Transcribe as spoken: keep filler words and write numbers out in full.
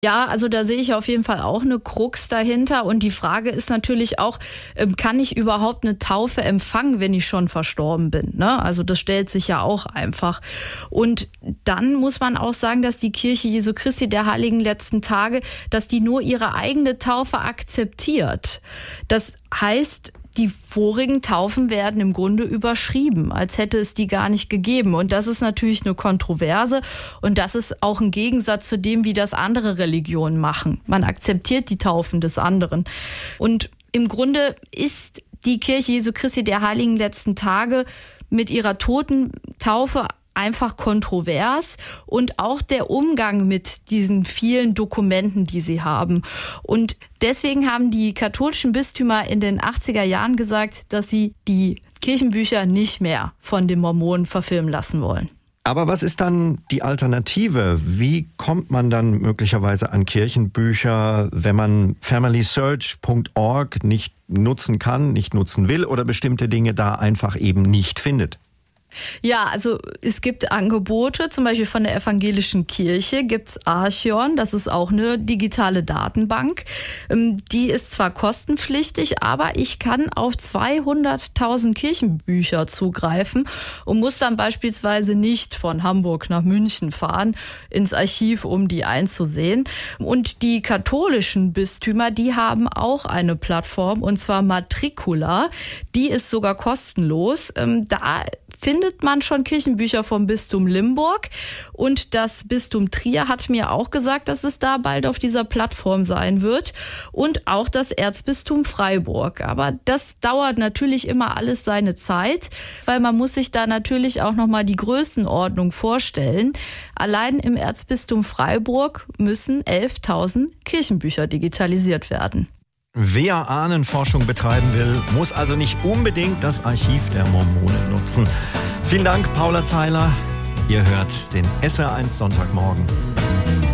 Ja, also da sehe ich auf jeden Fall auch eine Krux dahinter. Und die Frage ist natürlich auch, kann ich überhaupt eine Taufe empfangen, wenn ich schon verstorben bin? Ne? Also das stellt sich ja auch einfach. Und dann muss man auch sagen, dass die Kirche Jesu Christi der Heiligen Letzten Tage, dass die nur ihre eigene Taufe akzeptiert. Das heißt, die vorigen Taufen werden im Grunde überschrieben, als hätte es die gar nicht gegeben. Und das ist natürlich eine Kontroverse. Und das ist auch ein Gegensatz zu dem, wie das andere Religionen machen. Man akzeptiert die Taufen des anderen. Und im Grunde ist die Kirche Jesu Christi der Heiligen Letzten Tage mit ihrer Totentaufe einfach kontrovers und auch der Umgang mit diesen vielen Dokumenten, die sie haben. Und deswegen haben die katholischen Bistümer in den achtziger Jahren gesagt, dass sie die Kirchenbücher nicht mehr von den Mormonen verfilmen lassen wollen. Aber was ist dann die Alternative? Wie kommt man dann möglicherweise an Kirchenbücher, wenn man family search punkt org nicht nutzen kann, nicht nutzen will oder bestimmte Dinge da einfach eben nicht findet? Ja, also es gibt Angebote, zum Beispiel von der evangelischen Kirche gibt's Archeon, das ist auch eine digitale Datenbank. Die ist zwar kostenpflichtig, aber ich kann auf zweihunderttausend Kirchenbücher zugreifen und muss dann beispielsweise nicht von Hamburg nach München fahren ins Archiv, um die einzusehen. Und die katholischen Bistümer, die haben auch eine Plattform, und zwar Matricula. Die ist sogar kostenlos. Da findet man schon Kirchenbücher vom Bistum Limburg, und das Bistum Trier hat mir auch gesagt, dass es da bald auf dieser Plattform sein wird, und auch das Erzbistum Freiburg. Aber das dauert natürlich immer alles seine Zeit, weil man muss sich da natürlich auch nochmal die Größenordnung vorstellen. Allein im Erzbistum Freiburg müssen elftausend Kirchenbücher digitalisiert werden. Wer Ahnenforschung betreiben will, muss also nicht unbedingt das Archiv der Mormonen nutzen. Vielen Dank, Paula Zeiler. Ihr hört den S W R eins Sonntagmorgen.